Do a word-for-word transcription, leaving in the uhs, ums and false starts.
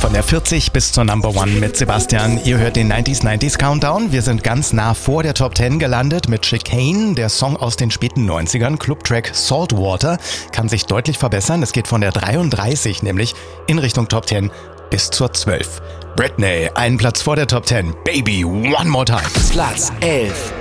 Von der vierzig bis zur Number One mit Sebastian. Ihr hört den neunziger neunzig Countdown. Wir sind ganz nah vor der Top zehn gelandet mit Chicane. Der Song aus den späten neunzigern, Clubtrack Saltwater, kann sich deutlich verbessern. Es geht von der dreiunddreißig nämlich in Richtung Top zehn bis zur zwölf. Britney, einen Platz vor der Top zehn. Baby, one more time. Platz elf.